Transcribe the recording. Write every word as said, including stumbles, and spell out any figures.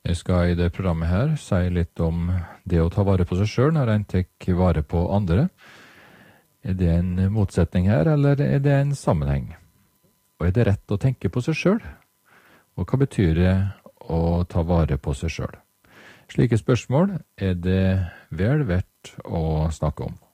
Jeg skal i det programmet her si litt om det å ta vare på seg selv når en tar vare på andre. Er det en motsetning her, eller er det en sammenheng? Og er det rett å tenke på seg selv? Og hva betyr det å ta vare på seg selv? Slike spørsmål er det vel verdt å snakke om.